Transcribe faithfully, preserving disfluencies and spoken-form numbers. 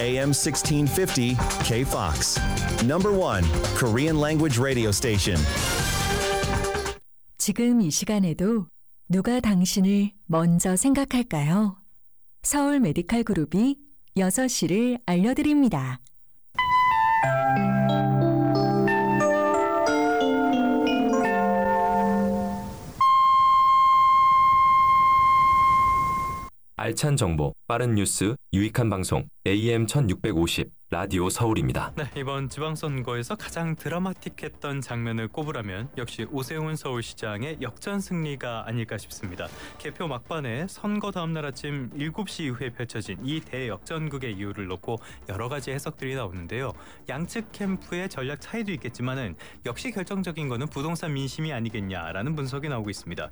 A M sixteen fifty K Fox. Number one Korean language radio station. 지금 이 시간에도 누가 당신을 먼저 생각할까요? 서울 메디칼 그룹이 여섯 시를 알려드립니다. 알찬 정보, 빠른 뉴스, 유익한 방송 에이엠 천육백오십 라디오 서울입니다. 네, 이번 지방선거에서 가장 드라마틱했던 장면을 꼽으라면 역시 오세훈 서울시장의 역전 승리가 아닐까 싶습니다. 개표 막판에 선거 다음 날 아침 일곱 시 이후에 펼쳐진 이 대역전극의 이유를 놓고 여러 가지 해석들이 나오는데요. 양측 캠프의 전략 차이도 있겠지만은 역시 결정적인 거는 부동산 민심이 아니겠냐라는 분석이 나오고 있습니다.